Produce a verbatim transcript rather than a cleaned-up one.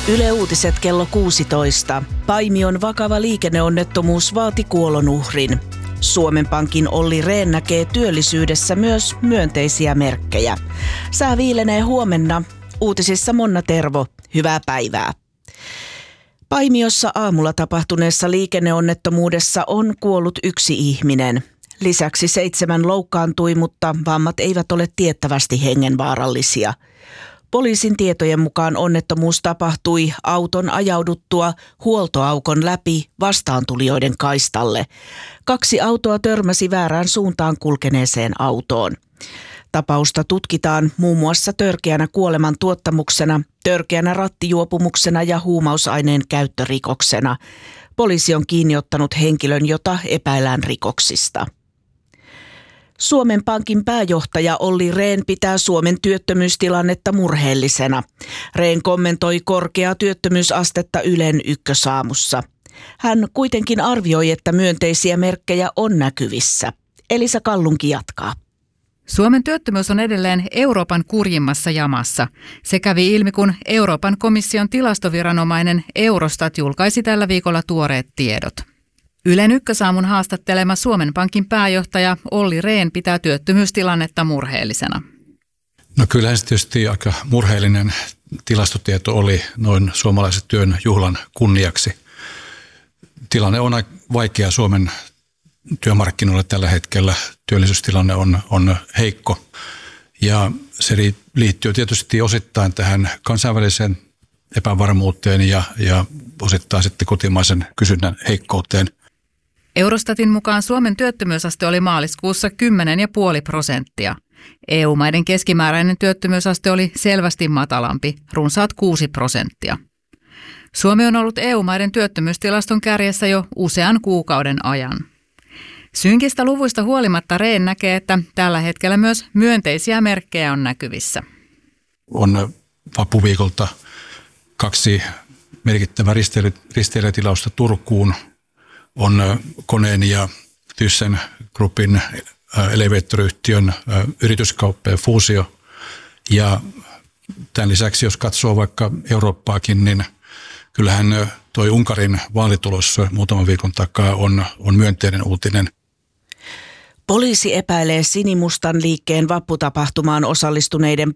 Yle Uutiset kello kuusitoista. Paimion vakava liikenneonnettomuus vaati kuolonuhrin. Suomen Pankin Olli Rehn näkee työllisyydessä myös myönteisiä merkkejä. Sää viilenee huomenna. Uutisissa Monna Tervo. Hyvää päivää. Paimiossa aamulla tapahtuneessa liikenneonnettomuudessa on kuollut yksi ihminen. Lisäksi seitsemän loukkaantui, mutta vammat eivät ole tiettävästi hengenvaarallisia. Poliisin tietojen mukaan onnettomuus tapahtui auton ajauduttua huoltoaukon läpi vastaantulijoiden kaistalle. Kaksi autoa törmäsi väärään suuntaan kulkeneeseen autoon. Tapausta tutkitaan muun muassa törkeänä kuoleman tuottamuksena, törkeänä rattijuopumuksena ja huumausaineen käyttörikoksena. Poliisi on kiinniottanut henkilön, jota epäillään rikoksista. Suomen Pankin pääjohtaja Olli Rehn pitää Suomen työttömyystilannetta murheellisena. Rehn kommentoi korkeaa työttömyysastetta Ylen Ykkösaamussa. Hän kuitenkin arvioi, että myönteisiä merkkejä on näkyvissä. Elisa Kallunki jatkaa. Suomen työttömyys on edelleen Euroopan kurjimmassa jamassa. Se kävi ilmi, kun Euroopan komission tilastoviranomainen Eurostat julkaisi tällä viikolla tuoreet tiedot. Ylen Ykkösaamun haastattelema Suomen Pankin pääjohtaja Olli Rehn pitää työttömyystilannetta murheellisena. No kyllähän se tietysti aika murheellinen tilastotieto oli noin suomalaisen työn juhlan kunniaksi. Tilanne on aika vaikea Suomen työmarkkinoilla tällä hetkellä. Työllisyystilanne on, on heikko ja se liittyy tietysti osittain tähän kansainväliseen epävarmuuteen ja, ja osittain sitten kotimaisen kysynnän heikkouteen. Eurostatin mukaan Suomen työttömyysaste oli maaliskuussa kymmenen pilkku viisi prosenttia. E U-maiden keskimääräinen työttömyysaste oli selvästi matalampi, runsaat kuusi prosenttia. Suomi on ollut E U-maiden työttömyystilaston kärjessä jo usean kuukauden ajan. Synkistä luvuista huolimatta Rehn näkee, että tällä hetkellä myös myönteisiä merkkejä on näkyvissä. On vappuviikolta kaksi merkittävää risteilijätilausta Turkuun. On Koneen ja Thyssen Groupin elevaattoriyhtiön yrityskauppa ja fuusio. Ja tämän lisäksi, jos katsoo vaikka Eurooppaakin, niin kyllähän toi Unkarin vaalitulos muutaman viikon takaa on, on myönteinen uutinen. Poliisi epäilee Sinimustan liikkeen vapputapahtumaan osallistuneiden